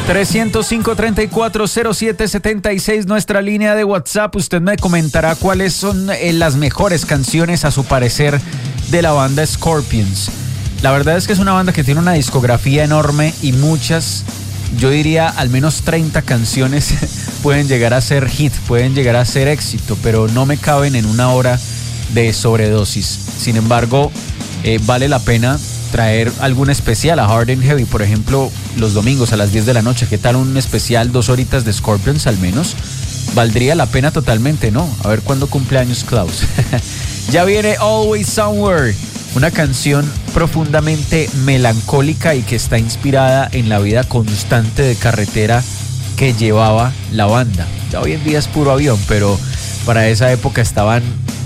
305-3407-76, nuestra línea de WhatsApp. Usted me comentará cuáles son las mejores canciones, a su parecer, de la banda Scorpions. La verdad es que es una banda que tiene una discografía enorme y muchas, yo diría al menos 30 canciones pueden llegar a ser hit, pueden llegar a ser éxito, pero no me caben en una hora de sobredosis. Sin embargo, vale la pena traer algún especial a Hard and Heavy, por ejemplo, los domingos a las 10 de la noche. ¿Qué tal un especial 2 horitas de Scorpions al menos? Valdría la pena totalmente, ¿no? A ver cuándo cumpleaños Klaus. Ya viene Always Somewhere, una canción profundamente melancólica y que está inspirada en la vida constante de carretera que llevaba la banda. Ya hoy en día es puro avión, pero para esa época estaban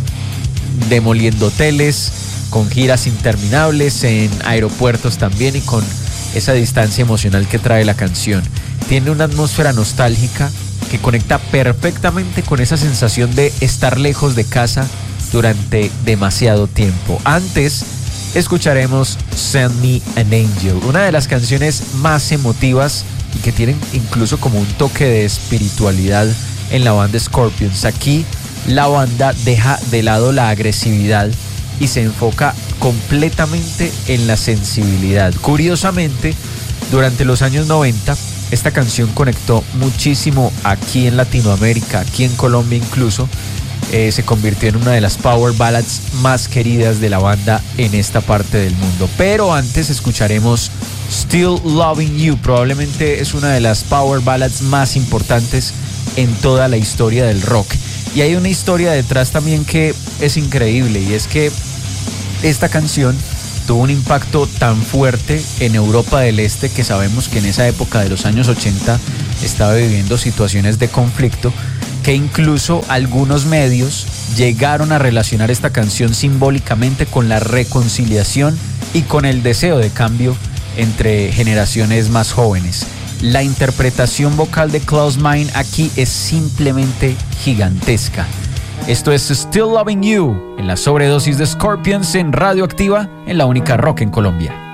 demoliendo hoteles, con giras interminables en aeropuertos también, y con esa distancia emocional que trae la canción. Tiene una atmósfera nostálgica que conecta perfectamente con esa sensación de estar lejos de casa durante demasiado tiempo. Antes escucharemos Send Me an Angel, una de las canciones más emotivas y que tienen incluso como un toque de espiritualidad en la banda Scorpions. Aquí la banda deja de lado la agresividad y se enfoca completamente en la sensibilidad. Curiosamente, durante los años 90, esta canción conectó muchísimo aquí en Latinoamérica, aquí en Colombia incluso. Se convirtió en una de las power ballads más queridas de la banda en esta parte del mundo. Pero antes escucharemos Still Loving You. Probablemente es una de las power ballads más importantes en toda la historia del rock. Y hay una historia detrás también que es increíble, y es que esta canción tuvo un impacto tan fuerte en Europa del Este, que sabemos que en esa época de los años 80 estaba viviendo situaciones de conflicto, que incluso algunos medios llegaron a relacionar esta canción simbólicamente con la reconciliación y con el deseo de cambio entre generaciones más jóvenes. La interpretación vocal de Klaus Meine aquí es simplemente gigantesca. Esto es Still Loving You, en la sobredosis de Scorpions en Radio Activa, en la única rock en Colombia.